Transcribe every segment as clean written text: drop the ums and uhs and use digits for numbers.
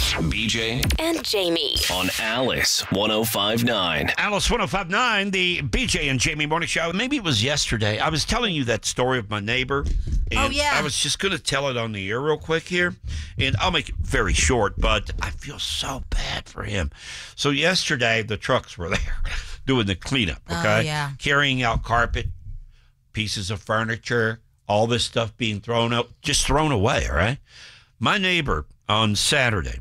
BJ and Jamie on Alice 105.9. Alice 105.9, the BJ and Jamie Morning Show. Maybe it was yesterday. I was telling you that story of my neighbor. And Oh, yeah. I was just going to tell it on the air real quick here. And I'll make it very short, but I feel so bad for him. So yesterday, the trucks were there doing the cleanup, okay? Oh, yeah. Carrying out carpet, pieces of furniture, all this stuff being thrown out, just thrown away, all right? My neighbor on Saturday,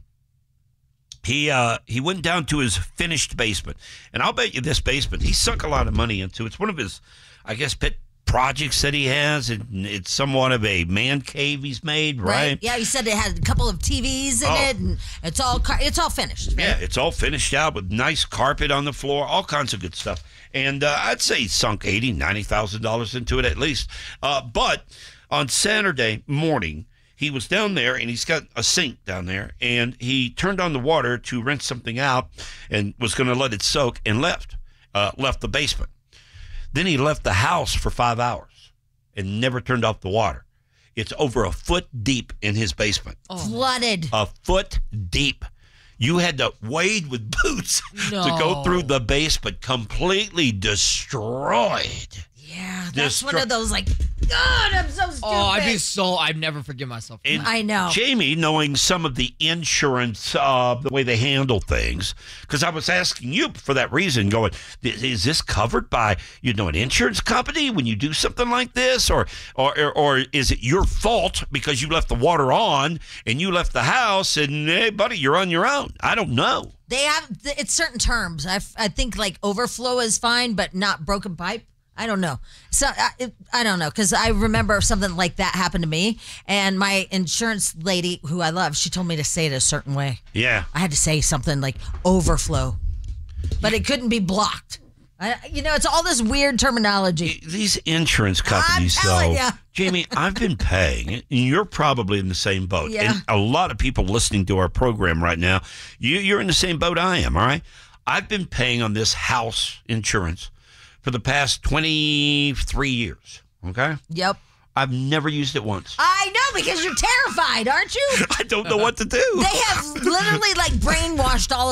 he went down to his finished basement. And I'll bet you this basement, he sunk a lot of money into. It's one of his, I guess, pet projects that he has. And it's somewhat of a man cave he's made, right? Yeah, he said it had a couple of TVs in it, and it's all finished. Right? Yeah, it's all finished out with nice carpet on the floor, all kinds of good stuff. And I'd say he sunk $80,000, $90,000 into it at least. But on Saturday morning, he was down there, and he's got a sink down there, and he turned on the water to rinse something out and was going to let it soak and left the basement. Then he left the house for 5 hours and never turned off the water. It's over a foot deep in his basement. Flooded. A foot deep. You had to wade with boots to go through the basement, completely destroyed. Yeah, that's one of those, like, God, I'm so stupid. I'd never forgive myself. And I know. Jamie, knowing some of the insurance, the way they handle things, because I was asking you for that reason, going, is this covered by, an insurance company when you do something like this? Or is it your fault because you left the water on and you left the house and, hey, buddy, you're on your own? I don't know. They have, it's certain terms. I think, like, overflow is fine, but not broken pipe. I don't know. So I don't know, because I remember something like that happened to me, and my insurance lady, who I love, she told me to say it a certain way. Yeah. I had to say something like overflow, but it couldn't be blocked. It's all this weird terminology. These insurance companies, I'm telling though, ya. Jamie, I've been paying, and you're probably in the same boat. Yeah. And a lot of people listening to our program right now, you're in the same boat I am, all right? I've been paying on this house insurance for the past 23 years, okay? Yep. I've never used it once. I know, because you're terrified, aren't you? I don't know what to do. They have literally, like, brainwashed all